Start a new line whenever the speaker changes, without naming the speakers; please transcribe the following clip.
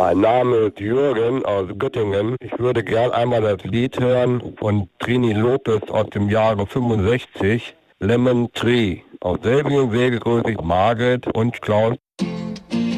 Mein Name ist Jürgen aus Göttingen. Ich würde gern einmal das Lied hören von Trini Lopez aus dem Jahre 65, Lemon Tree. Auf selbigen Wege grüße ich Margret und Klaus